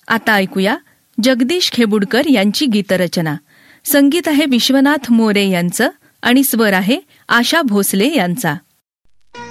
आता ऐकूया जगदीश खेबुडकर यांची गीतरचना. संगीत आहे विश्वनाथ मोरे यांचं आणि स्वर आहे आशा भोसले यांचा.